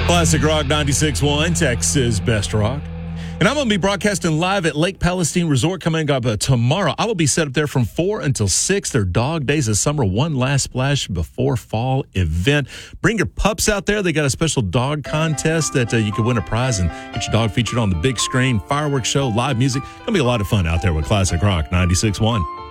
Classic Rock 96.1, Texas Best Rock. And I'm going to be broadcasting live at Lake Palestine Resort coming up tomorrow. I will be set up there from 4 until 6. Their dog days of summer, one last splash before fall event. Bring your pups out there. They got a special dog contest that you can win a prize and get your dog featured on the big screen. Fireworks show, live music. Going to be a lot of fun out there with Classic Rock 96.1.